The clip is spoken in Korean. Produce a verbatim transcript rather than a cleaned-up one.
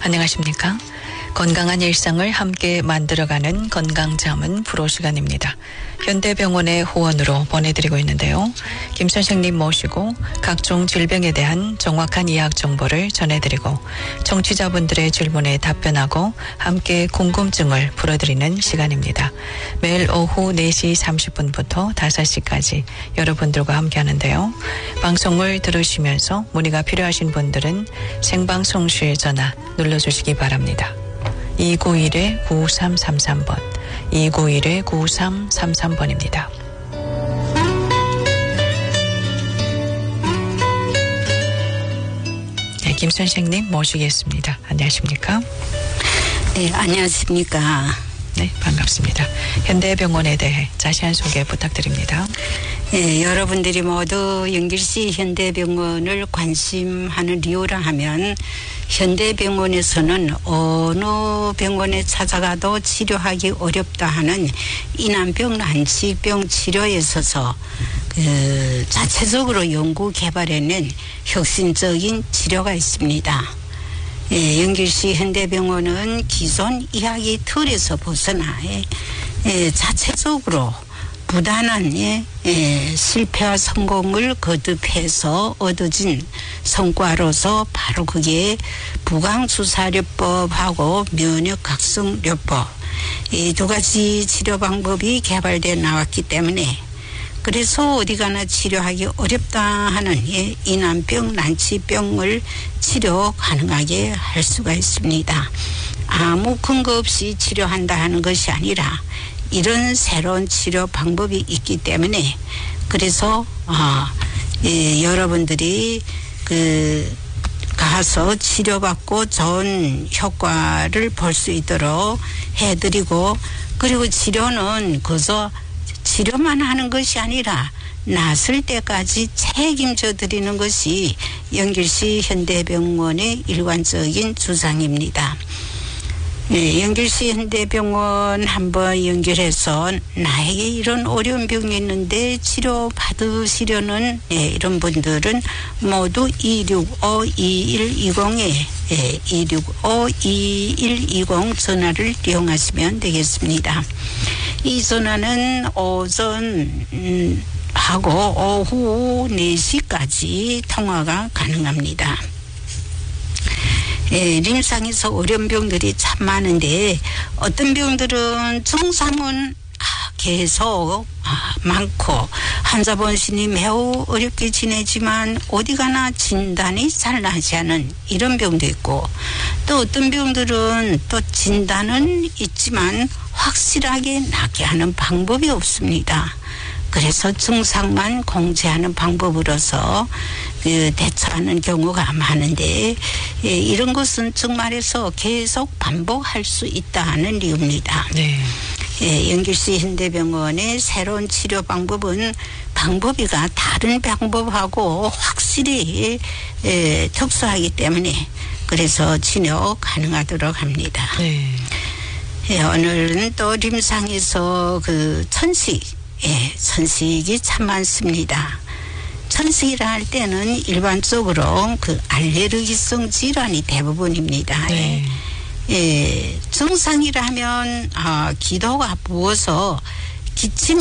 안녕하십니까? 건강한 일상을 함께 만들어가는 건강자문 프로 시간입니다. 현대병원의 후원으로 보내드리고 있는데요. 김 선생님 모시고 각종 질병에 대한 정확한 의학 정보를 전해드리고 청취자분들의 질문에 답변하고 함께 궁금증을 풀어드리는 시간입니다. 매일 오후 네 시 삼십 분부터 다섯 시까지 여러분들과 함께 하는데요. 방송을 들으시면서 문의가 필요하신 분들은 생방송 시 전화 눌러주시기 바랍니다. 이구일 구삼삼삼 번, 이구일 구삼삼삼 번입니다. 네, 김 선생님 모시겠습니다. 안녕하십니까? 네, 안녕하십니까? 네, 반갑습니다. 현대병원에 대해 자세한 소개 부탁드립니다. 네, 여러분들이 모두 영길시 현대병원을 관심하는 이유라 하면 현대병원에서는 어느 병원에 찾아가도 치료하기 어렵다 하는 이난병, 난치병 치료에 있어서 그 자체적으로 연구 개발해낸 혁신적인 치료가 있습니다. 예, 영길시 현대병원은 기존 의학의 틀에서 벗어나 예, 자체적으로 부단한 예, 예, 실패와 성공을 거듭해서 얻어진 성과로서 바로 그게 부강주사료법하고 면역각성요법 이 두 가지 치료 방법이 개발되어 나왔기 때문에 그래서 어디 가나 치료하기 어렵다 하는 예, 이난병, 난치병을 치료 가능하게 할 수가 있습니다. 아무 근거 없이 치료한다 하는 것이 아니라 이런 새로운 치료 방법이 있기 때문에 그래서 어, 예, 여러분들이 그 가서 치료받고 좋은 효과를 볼 수 있도록 해드리고 그리고 치료는 그저 치료만 하는 것이 아니라 낫을 때까지 책임져 드리는 것이 영길시 현대병원의 일관적인 주장입니다. 네, 영길시 현대병원 한번 연결해서 나에게 이런 어려운 병이 있는데 치료 받으시려는 네, 이런 분들은 모두 이육오 이일이공에 네, 이육오 이일이공 전화를 이용하시면 되겠습니다. 이 전화는 오전 음, 하고 오후 네 시까지 통화가 가능합니다. 예, 림상에서 어려운 병들이 참 많은데 어떤 병들은 증상은 계속 많고 환자 본신이 매우 어렵게 지내지만 어디 가나 진단이 잘 나지 않은 이런 병도 있고 또 어떤 병들은 또 진단은 있지만 확실하게 낫게 하는 방법이 없습니다. 그래서 증상만 공제하는 방법으로서 그 대처하는 경우가 많은데 예, 이런 것은 정말에서 계속 반복할 수 있다는 이유입니다. 네. 예, 영길시 현대병원의 새로운 치료 방법은 방법이가 다른 방법하고 확실히 예, 특수하기 때문에 그래서 치료 가능하도록 합니다. 네. 예, 오늘은 또 림상에서 그 천식 예, 천식이 참 많습니다. 천식이라 할 때는 일반적으로 그 알레르기성 질환이 대부분입니다. 네. 예, 증상이라 하면 아, 기도가 부어서 기침